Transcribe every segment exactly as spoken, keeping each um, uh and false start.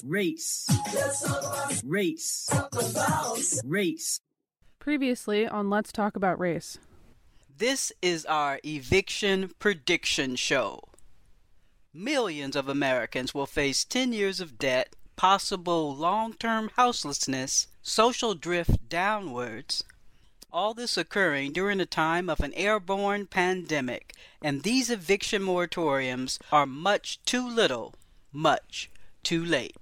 Race. Race. Race. Previously on Let's Talk About Race. This is our eviction prediction show. Millions of Americans will face ten years of debt, possible long-term houselessness, social drift downwards. All this occurring during a time of an airborne pandemic, and these eviction moratoriums are much too little, much too late.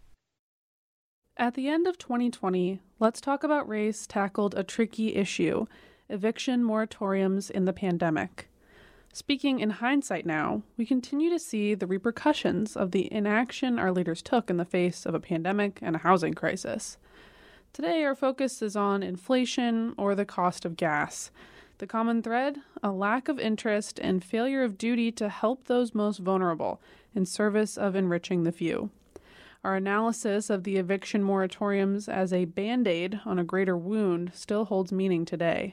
At the end of twenty twenty, Let's Talk About Race tackled a tricky issue, eviction moratoriums in the pandemic. Speaking in hindsight now, we continue to see the repercussions of the inaction our leaders took in the face of a pandemic and a housing crisis. Today, our focus is on inflation or the cost of gas. The common thread? A lack of interest and failure of duty to help those most vulnerable in service of enriching the few. Our analysis of the eviction moratoriums as a Band-Aid on a greater wound still holds meaning today.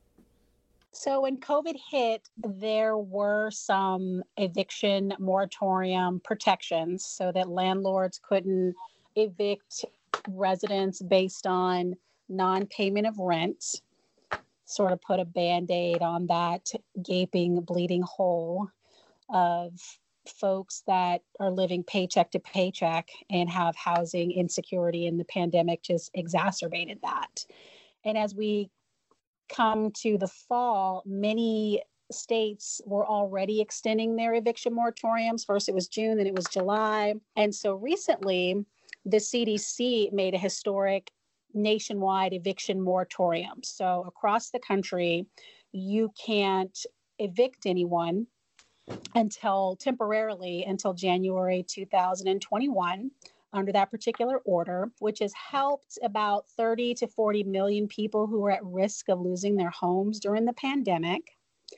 So when COVID hit, there were some eviction moratorium protections so that landlords couldn't evict residents based on non-payment of rent, sort of put a Band-Aid on that gaping, bleeding hole of folks that are living paycheck to paycheck and have housing insecurity, and the pandemic just exacerbated that. And as we come to the fall, many states were already extending their eviction moratoriums. First it was June, then it was July. And so recently, the C D C made a historic nationwide eviction moratorium. So across the country, you can't evict anyone until temporarily until January two thousand twenty-one under that particular order, which has helped about thirty to forty million people who are at risk of losing their homes during the pandemic.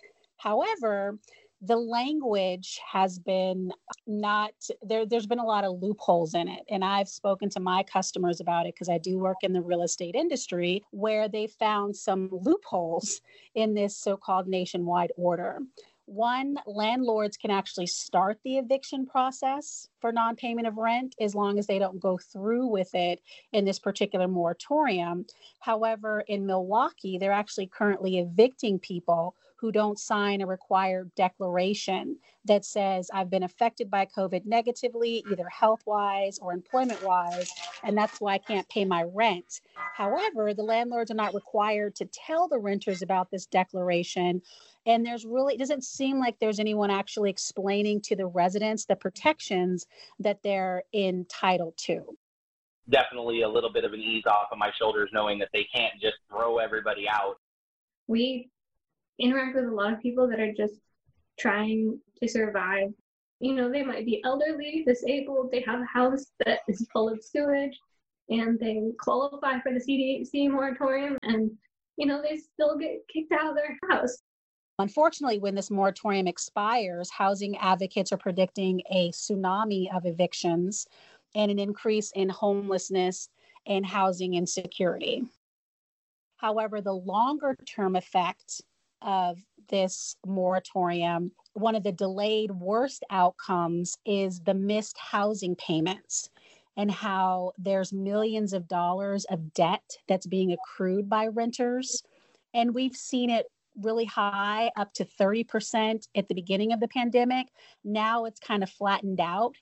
However, the language has been not there. There's been a lot of loopholes in it. And I've spoken to my customers about it because I do work in the real estate industry, where they found some loopholes in this so-called nationwide order. One, landlords can actually start the eviction process for non-payment of rent as long as they don't go through with it in this particular moratorium. However, in Milwaukee, they're actually currently evicting people who don't sign a required declaration that says, I've been affected by COVID negatively, either health-wise or employment-wise, and that's why I can't pay my rent. However, the landlords are not required to tell the renters about this declaration. And there's really, it doesn't seem like there's anyone actually explaining to the residents the protections that they're entitled to. Definitely a little bit of an ease off of my shoulders knowing that they can't just throw everybody out. We interact with a lot of people that are just trying to survive. You know, they might be elderly, disabled, they have a house that is full of sewage, and they qualify for the C D C moratorium, and, you know, they still get kicked out of their house. Unfortunately, when this moratorium expires, housing advocates are predicting a tsunami of evictions and an increase in homelessness and housing insecurity. However, the longer term effect of this moratorium, one of the delayed worst outcomes is the missed housing payments and how there's millions of dollars of debt that's being accrued by renters. And we've seen it really high, up to thirty percent at the beginning of the pandemic. Now it's kind of flattened out.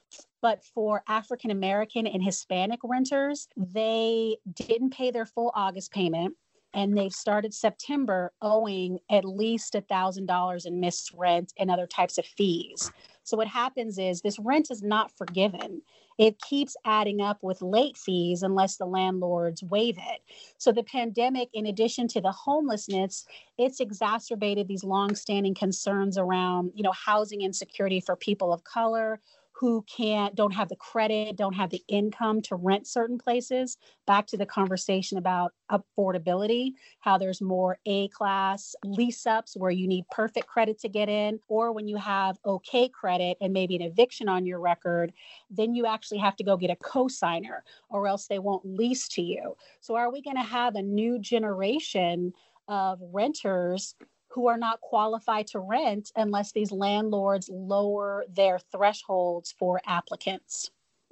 But for African American and Hispanic renters, they didn't pay their full August payment, and they've started September owing at least one thousand dollars in missed rent and other types of fees. So what happens is this rent is not forgiven. It keeps adding up with late fees unless the landlords waive it. So the pandemic, in addition to the homelessness, it's exacerbated these longstanding concerns around, you know, housing insecurity for people of color who can't, don't have the credit, don't have the income to rent certain places. Back to the conversation about affordability, how there's more A-class lease-ups where you need perfect credit to get in, or when you have okay credit and maybe an eviction on your record, then you actually have to go get a cosigner or else they won't lease to you. So are we going to have a new generation of renters who are not qualified to rent unless these landlords lower their thresholds for applicants?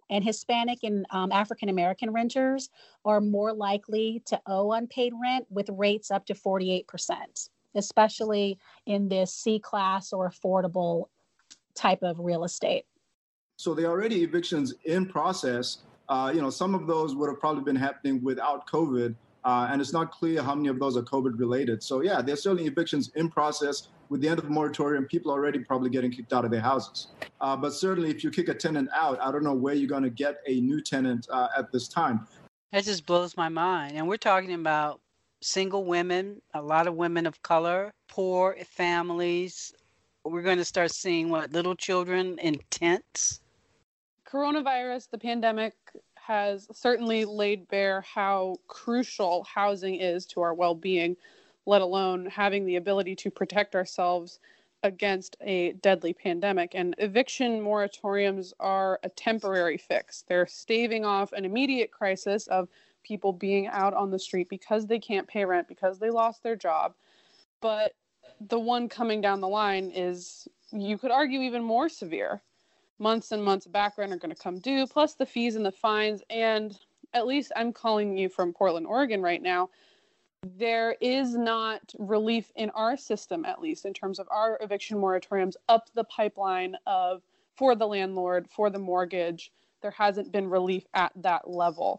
And Hispanic and um, African American renters are more likely to owe unpaid rent with rates up to forty-eight percent, especially in this C-class or affordable type of real estate. So there are already evictions in process. Uh, you know, some of those would have probably been happening without COVID, uh, and it's not clear how many of those are COVID related. So yeah, there's certainly evictions in process. With the end of the moratorium, people are already probably getting kicked out of their houses. Uh, but certainly if you kick a tenant out, I don't know where you're going to get a new tenant uh, at this time. That just blows my mind. And we're talking about single women, a lot of women of color, poor families. We're going to start seeing, what, little children in tents? Coronavirus, the pandemic, has certainly laid bare how crucial housing is to our well-being, let alone having the ability to protect ourselves against a deadly pandemic. And eviction moratoriums are a temporary fix. They're staving off an immediate crisis of people being out on the street because they can't pay rent, because they lost their job. But the one coming down the line is, you could argue, even more severe. Months and months of back rent are going to come due, plus the fees and the fines. And at least I'm calling you from Portland, Oregon right now. There is not relief in our system, at least in terms of our eviction moratoriums, up the pipeline of for the landlord, for the mortgage. There hasn't been relief at that level.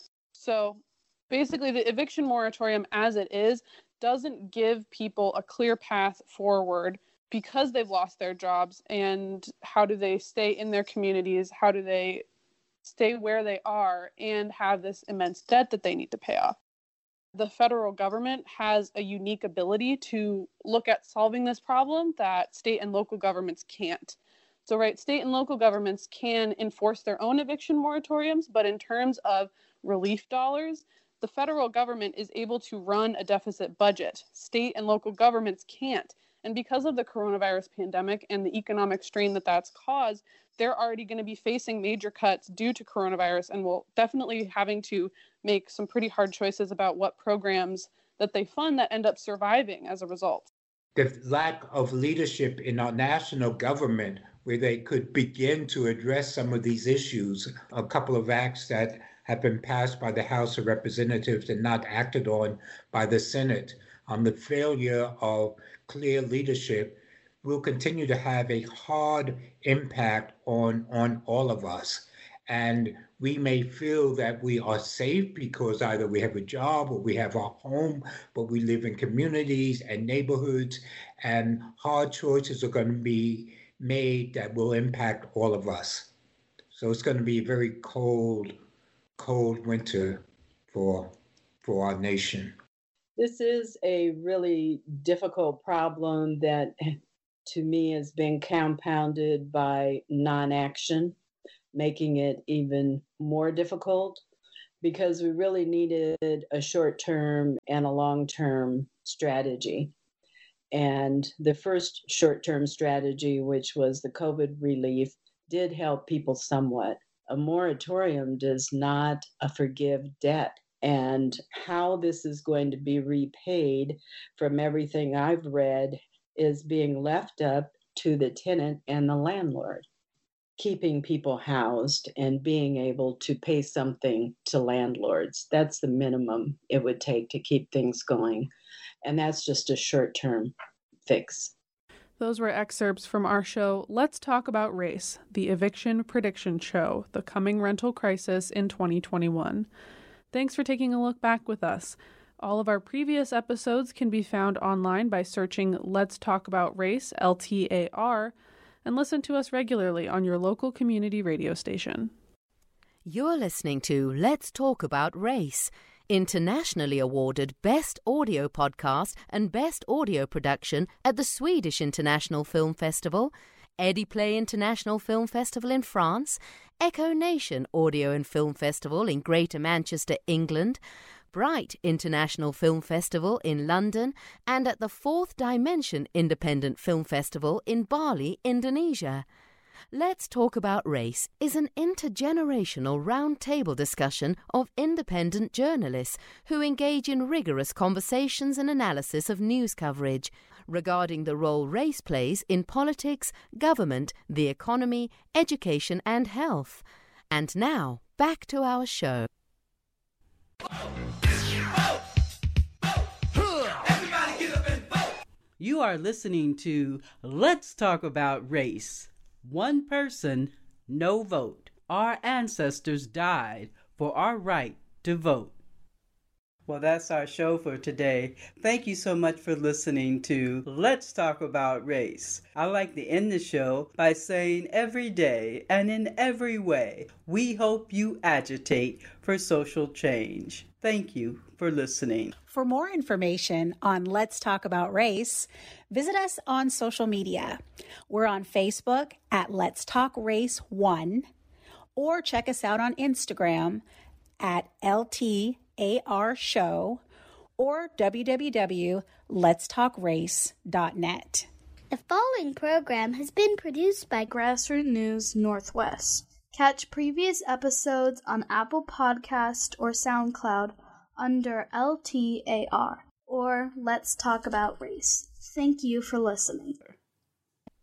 So basically, the eviction moratorium as it is doesn't give people a clear path forward because they've lost their jobs. And how do they stay in their communities? How do they stay where they are and have this immense debt that they need to pay off? The federal government has a unique ability to look at solving this problem that state and local governments can't. So, right, state and local governments can enforce their own eviction moratoriums, but in terms of relief dollars, the federal government is able to run a deficit budget. State and local governments can't. And because of the coronavirus pandemic and the economic strain that that's caused, they're already going to be facing major cuts due to coronavirus, and will definitely having to make some pretty hard choices about what programs that they fund that end up surviving as a result. The lack of leadership in our national government, where they could begin to address some of these issues, a couple of acts that have been passed by the House of Representatives and not acted on by the Senate, on the failure of clear leadership, will continue to have a hard impact on, on all of us. And we may feel that we are safe because either we have a job or we have our home, but we live in communities and neighborhoods, and hard choices are going to be made that will impact all of us. So it's going to be a very cold, cold winter for, for our nation. This is a really difficult problem that, to me, has been compounded by non-action, making it even more difficult, because we really needed a short-term and a long-term strategy. And the first short-term strategy, which was the COVID relief, did help people somewhat. A moratorium does not uh, forgive debt. And how this is going to be repaid, from everything I've read, is being left up to the tenant and the landlord, keeping people housed and being able to pay something to landlords. That's the minimum it would take to keep things going. And that's just a short-term fix. Those were excerpts from our show, Let's Talk About Race, the Eviction Prediction Show, The Coming Rental Crisis in twenty twenty-one. Thanks for taking a look back with us. All of our previous episodes can be found online by searching Let's Talk About Race, L T A R, and listen to us regularly on your local community radio station. You're listening to Let's Talk About Race, internationally awarded Best Audio Podcast and Best Audio Production at the Swedish International Film Festival, Ediplay International Film Festival in France, Echo Nation Audio and Film Festival in Greater Manchester, England, Bright International Film Festival in London, and at the Fourth Dimension Independent Film Festival in Bali, Indonesia. Let's Talk About Race is an intergenerational roundtable discussion of independent journalists who engage in rigorous conversations and analysis of news coverage regarding the role race plays in politics, government, the economy, education and health. And now, back to our show. You are listening to Let's Talk About Race. One person, no vote. Our ancestors died for our right to vote. Well, that's our show for today. Thank you so much for listening to Let's Talk About Race. I like to end the show by saying every day and in every way, we hope you agitate for social change. Thank you for listening. For more information on Let's Talk About Race, visit us on social media. We're on Facebook at Let's Talk Race one, or check us out on Instagram at L T A R Show or w w w dot lets talk race dot net. The following program has been produced by Grassroots News Northwest. Catch previous episodes on Apple Podcast or SoundCloud under L T A R or Let's Talk About Race. Thank you for listening.